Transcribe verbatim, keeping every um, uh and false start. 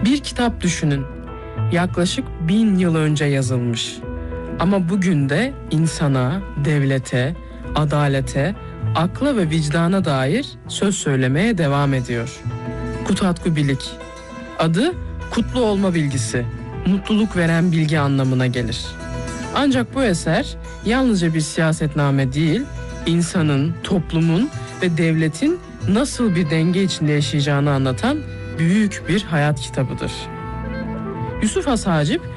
Bir kitap düşünün. Yaklaşık bin yıl önce yazılmış. Ama bugün de insana, devlete, adalete, akla ve vicdana dair söz söylemeye devam ediyor. Kutatku Bilik. Adı kutlu olma bilgisi, mutluluk veren bilgi anlamına gelir. Ancak bu eser yalnızca bir siyasetname değil, insanın, toplumun ve devletin nasıl bir denge içinde yaşayacağını anlatan büyük bir hayat kitabıdır. Yusuf Has Hacip